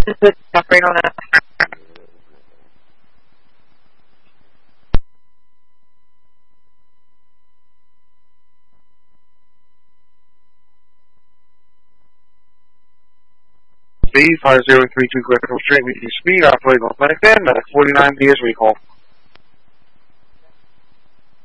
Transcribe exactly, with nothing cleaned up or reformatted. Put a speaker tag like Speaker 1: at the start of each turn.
Speaker 1: Just suffering on that.
Speaker 2: Speed five zero three two Glencoe Street, meet you speed, operating on Medic ten, Medic forty-nine B is recall.